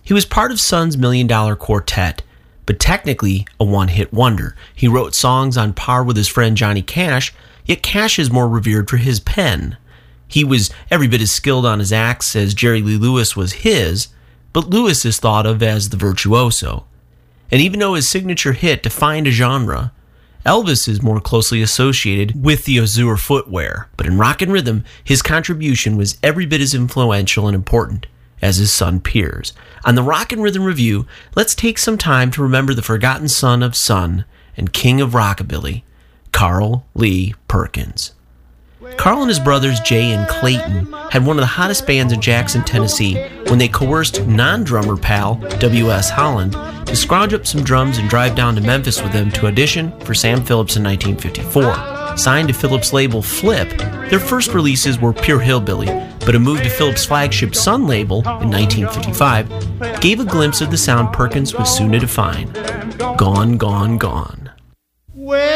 He was part of Sun's $1 Million Quartet, but technically a one-hit wonder. He wrote songs on par with his friend Johnny Cash, yet Cash is more revered for his pen. He was every bit as skilled on his axe as Jerry Lee Lewis was his, but Lewis is thought of as the virtuoso. And even though his signature hit defined a genre, Elvis is more closely associated with the Azure footwear. But in rock and rhythm, his contribution was every bit as influential and important as his son Piers. On the Rock and Rhythm Review, let's take some time to remember the forgotten son of Sun and king of rockabilly, Carl Lee Perkins. Carl and his brothers Jay and Clayton had one of the hottest bands in Jackson, Tennessee when they coerced non-drummer pal W.S. Holland to scrounge up some drums and drive down to Memphis with them to audition for Sam Phillips in 1954. Signed to Phillips' label Flip, their first releases were pure hillbilly, but a move to Phillips' flagship Sun label in 1955 gave a glimpse of the sound Perkins was soon to define. Gone, Gone, Gone.